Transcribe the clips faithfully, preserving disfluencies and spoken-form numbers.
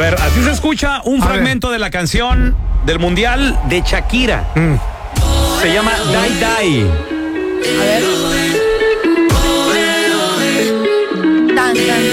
ver, así se escucha un A fragmento ver. de la canción del Mundial de Shakira. Mm. Se llama Die Die. A ver. Tan, tan.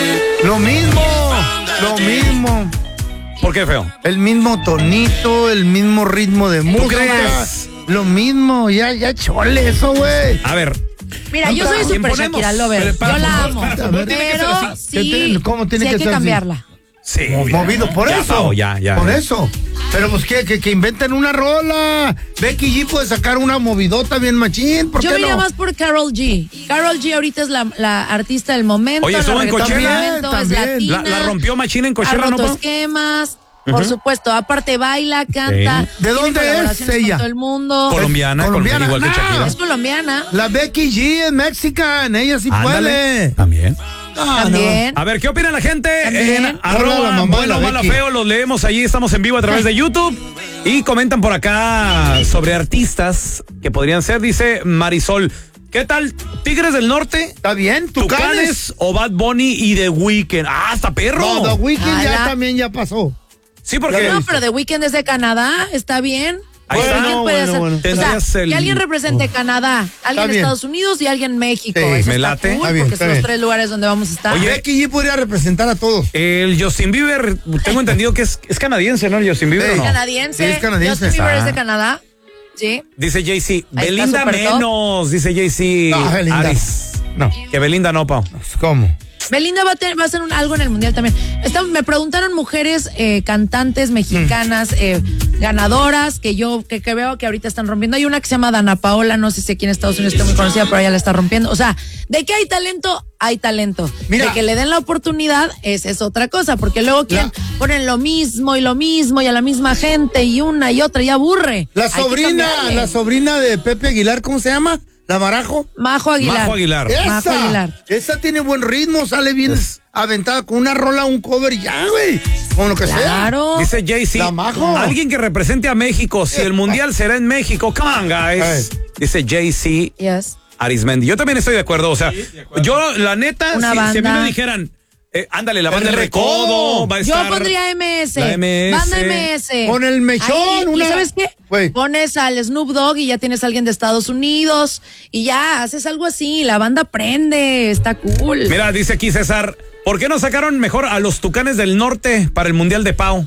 Lo mismo, lo mismo. ¿Por qué, feo? El mismo tonito, el mismo ritmo de música. crees? Lo mismo, ya, ya chole eso, güey. A ver. Mira, yo soy super Shakira Lover. Yo la amo. Pero sí, ¿cómo tiene sí que hay que ser así? cambiarla. Sí. Movido, por ya, eso. Pau, ya, ya. Por ya. eso. Pero pues que, que, que inventen una rola. Becky G puede sacar una movidota bien machín. ¿Por Yo qué me iría no? más por Karol G. Karol G ahorita es la, la artista del momento. Oye, estuvo la en reggaetón del Coachella. momento, También, es también. latina. La, la rompió machín en Ha Coachella, ¿no, roto Pau? esquemas. Por supuesto, aparte baila, canta. ¿De tiene dónde es colaboraciones ella? con todo el mundo. Colombiana, Colombiana. igual que No. Shakira. Es colombiana. La Becky G es mexicana, ella sí Ándale. puede. También. Ah, También. A ver, ¿qué opina la gente? También. En arroba la mamá de bueno, la mala, Becky. feo, los leemos allí, estamos en vivo a través de YouTube. Y comentan por acá sobre artistas que podrían ser, dice Marisol. ¿Qué tal? ¿Tigres del Norte? ¿Está bien? ¿Tucanes? ¿Tucanes o Bad Bunny y The Weeknd? ¡Ah, hasta perro! No, The Weeknd ya Ala. también ya pasó. Sí, porque... No, pero The Weeknd es de Canadá, está bien. Ahí ¿Qué está. alguien Bueno, puede bueno, hacer? bueno. O sea, Tendrías el- que alguien represente Canadá, alguien de bien. Estados Unidos y alguien México. Sí, Eso me está late. cool, Está bien, porque está son los bien. tres lugares donde vamos a estar. Oye, Becky G podría representar a todos. el Justin Bieber, tengo entendido que es, es canadiense, ¿no? El Justin Bieber, Sí. ¿o no? canadiense. Sí, es canadiense. Justin Bieber Ah. es de Canadá. Sí. Dice Jay-Z, está Belinda súper top. menos, dice Jay-Z. No, Belinda. Aris. No. Que Belinda no, Pau. ¿Cómo? Belinda va a, tener, va a hacer un- algo en el mundial también. Está- me preguntaron mujeres eh, cantantes mexicanas eh, ganadoras que yo que, que veo que ahorita están rompiendo. Hay una que se llama Dana Paola, no sé si aquí en Estados Unidos está muy conocida, pero ella la está rompiendo. O sea, de que hay talento, hay talento. Mira. De que le den la oportunidad, esa es otra cosa, porque luego quieren La- ponen lo mismo y lo mismo y a la misma gente y una y otra y aburre. La Hay que sobrina, cambiarle. la sobrina de Pepe Aguilar, ¿cómo se llama? ¿La Barajo? Majo Aguilar. Majo Aguilar. Majo Esa, Aguilar. esa tiene buen ritmo, sale bien aventada con una rola, un cover y ya, güey. Con lo que sea. Claro. Dice Jay-Z, La Majo. alguien que represente a México, si el mundial será en México, come on, guys. Ay. Dice Jay-Z, Yes. Arismendi. Yo también estoy de acuerdo, o sea, yo, la neta, Una si, si a mí banda. me dijeran, eh, ándale, la banda El del Recodo, va a Yo estar... pondría M S. La M S. Banda M S. Con el mechón, Ahí, una- ¿Y sabes qué? Güey. Pones al Snoop Dogg y ya tienes a alguien de Estados Unidos y ya haces algo así. La banda prende, está cool. Mira, dice aquí César, ¿por qué no sacaron mejor a los Tucanes del Norte para el Mundial de Pau?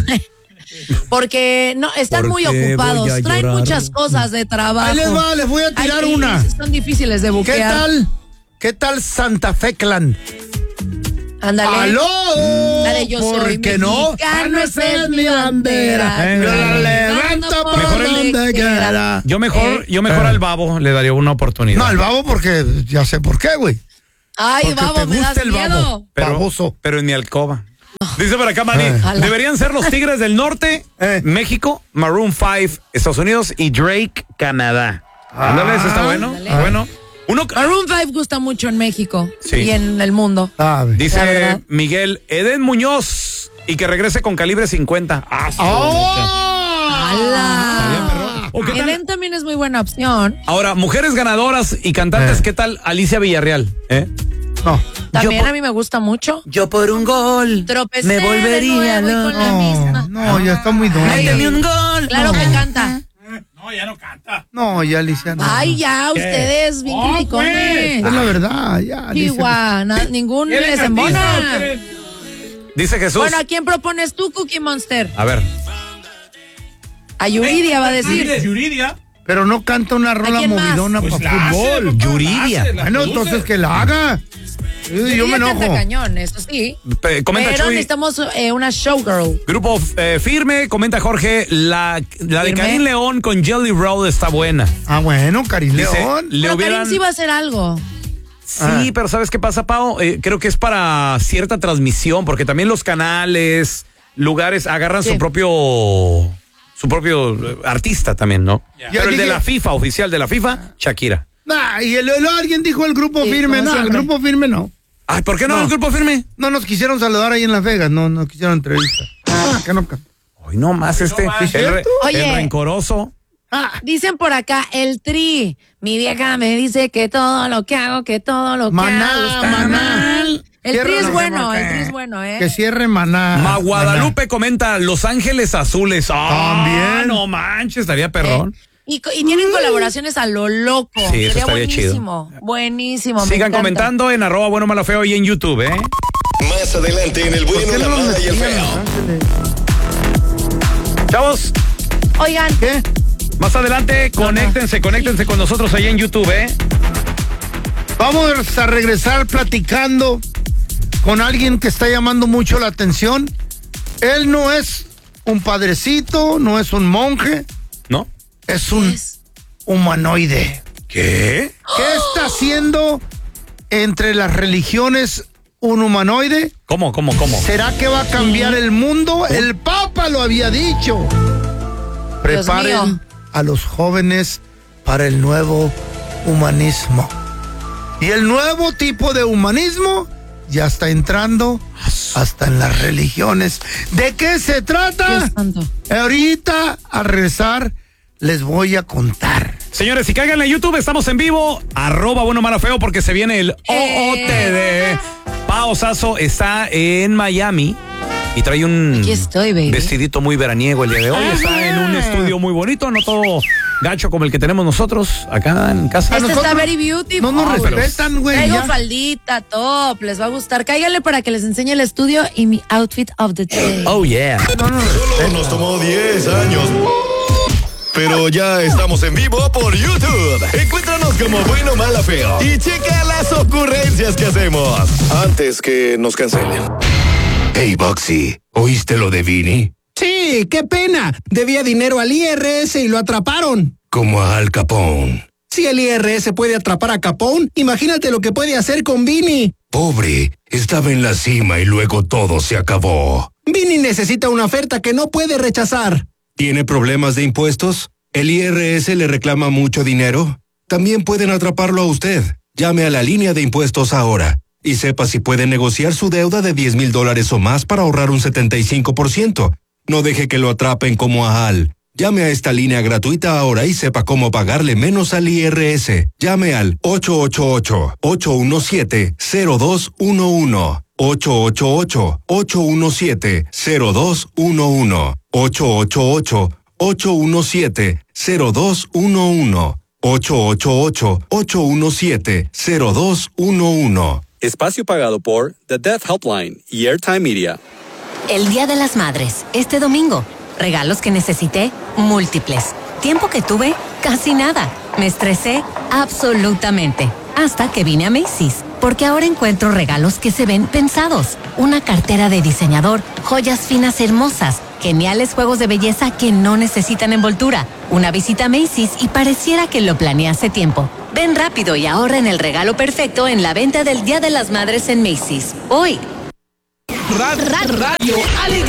Porque no están ¿Por muy qué voy ocupados. a Traen llorar? muchas cosas de trabajo. Ahí les va, les voy a tirar Ay, una. Son difíciles de ¿Qué buquear. tal? ¿Qué tal Santa Fe Clan? Ándale. ¡Aló! La de yo ¿Por soy qué no? mexicano, Ah, esa es mi bandera. Yo la levanto por Mejor el- donde quiera. Yo mejor, Eh. yo mejor Eh. al Babo le daría una oportunidad. No, al babo porque ya sé por qué, güey. Ay, Porque babo, te me gusta das el miedo. babo. pero, Baboso. pero en mi alcoba. Dice por acá, Manny, Eh. Ala. deberían ser los Tigres del Norte, Eh. México, Maroon cinco, Estados Unidos y Drake, Canadá. Ándale, eso está bueno. ándale. Está bueno. Uno, Maroon cinco gusta mucho en México Sí. y en el mundo. Ah, ve. La dice verdad. Miguel, Eden Muñoz y que regrese con calibre cincuenta. Ah, su mecha. ¡Hala! ¿O qué tal? Eden también es muy buena opción. Ahora, mujeres ganadoras y cantantes, Eh. ¿qué tal Alicia Villarreal? ¿Eh? No. También por- a mí me gusta mucho. Yo por un gol Tropecé me de volvería nuevo y con la loco. misma. No, ya está muy duro. Ay, Méteme un gol. Claro que canta. No, ya Alicia no. Ay, ya, ustedes bien criticones. Es la verdad, ya. Alicia. Chihuahua, na- ningún les embona. Dice Jesús. Bueno, ¿a quién propones tú, Cookie Monster? A ver. A Yuridia va a decir. Yuridia. Pero no canta una rola quién más? movidona Pues para la hace, fútbol. papá, Yuridia. la hace, la Bueno, produce. entonces que la haga. Yo, yo Yuridia me enojo. canta cañón, eso sí. Pe- comenta Pero Chuy. necesitamos eh, una showgirl. Grupo eh, firme, comenta Jorge, la, la de Firme. Karim León con Jelly Roll está buena. Ah, bueno, Karim Dice, León. le Pero hubieran... Karim sí va a hacer algo. Sí, Ah. pero ¿sabes qué pasa, Pau? Eh, creo que es para cierta transmisión, porque también los canales, lugares, agarran Sí. su propio su propio eh, artista también, ¿no? Ya. Pero Ya el de dije- la FIFA, oficial de la FIFA, Shakira. Nah, y el, el- alguien dijo el grupo Sí, firme. como No, el siempre. grupo firme no. Ay, ¿por qué no, No. el grupo firme? No nos quisieron saludar ahí en Las Vegas. No, no quisieron entrevista. Ah, que no. Hoy no más este, más. el, re- ¿Cierto? Oye. el rencoroso. Ah, Dicen por acá, el Tri. Mi vieja me dice que todo lo que hago, que todo lo que Maná, hago está Maná. mal. El Cierra, Tri es no sé bueno, por qué. el Tri es bueno, ¿eh? Que cierre Maná. Ma Guadalupe comenta Los Ángeles Azules. Ah, También. no manches, estaría perrón. Eh, y, co- y tienen colaboraciones a lo loco. Sí, eso Sería estaría buenísimo. Buenísimo. me Sigan encanta. comentando en arroba bueno malo feo y en YouTube, ¿eh? Más adelante en el ¿Por bueno, qué la no nos mala y el metían en feo. Los Ángeles? Chavos, Oigan, ¿Qué? más adelante, conéctense, conéctense con nosotros ahí en YouTube, ¿eh? Vamos a regresar platicando con alguien que está llamando mucho la atención. Él no es un padrecito, no es un monje, ¿No? es un es- humanoide. ¿Qué? ¿Qué está haciendo entre las religiones un humanoide? ¿Cómo, cómo, cómo? ¿Será que va a cambiar el mundo? El Papa lo había dicho. Dios Preparen mío. a los jóvenes para el nuevo humanismo. Y el nuevo tipo de humanismo ya está entrando hasta en las religiones. ¿De qué se trata? Dios santo. Ahorita a rezar les voy a contar. Señores, si caigan en YouTube, estamos en vivo, arroba bueno malo feo, porque se viene el O O T D. Pao Sasso está en Miami y trae un Aquí estoy, baby. vestidito muy veraniego el día de hoy. Está en un estudio muy bonito, no todo gacho como el que tenemos nosotros acá en casa. Este nosotros está very beautiful. No nos pero- respetan, güey. Traigo ya. faldita, top, les va a gustar. Cáiganle para que les enseñe el estudio y mi outfit of the day. Oh, yeah. No nos Solo respetan. nos tomó diez años. Pero ya estamos en vivo por YouTube. Encuéntranos como Bueno Mala Feo y checa las ocurrencias que hacemos antes que nos cancelen. Hey, Boxy, ¿oíste lo de Vini? Sí, qué pena. Debía dinero al I R S y lo atraparon. Como a Al Capone. Si el I R S puede atrapar a Capone, imagínate lo que puede hacer con Vini. Pobre, estaba en la cima y luego todo se acabó. Vini necesita una oferta que no puede rechazar. ¿Tiene problemas de impuestos? ¿El I R S le reclama mucho dinero? También pueden atraparlo a usted. Llame a la línea de impuestos ahora y sepa si puede negociar su deuda de diez mil dólares o más para ahorrar un setenta y cinco por ciento. No deje que lo atrapen como a Al. Llame a esta línea gratuita ahora y sepa cómo pagarle menos al I R S. Llame al ocho ocho ocho, ocho uno siete, cero dos uno uno. ocho ocho ocho, ocho uno siete, cero dos uno uno. ocho ocho ocho, ocho uno siete, cero dos uno uno. ocho ocho ocho, ocho uno siete, cero dos uno uno. Espacio pagado por The Death Helpline y Airtime Media. El Día de las Madres, este domingo. Regalos que necesité, múltiples. Tiempo que tuve, casi nada. Me estresé, absolutamente. Hasta que vine a Macy's, porque ahora encuentro regalos que se ven pensados. Una cartera de diseñador, joyas finas hermosas, geniales juegos de belleza que no necesitan envoltura. Una visita a Macy's y pareciera que lo planeé hace tiempo. Ven rápido y ahorra en el regalo perfecto en la venta del Día de las Madres en Macy's. Hoy. Radio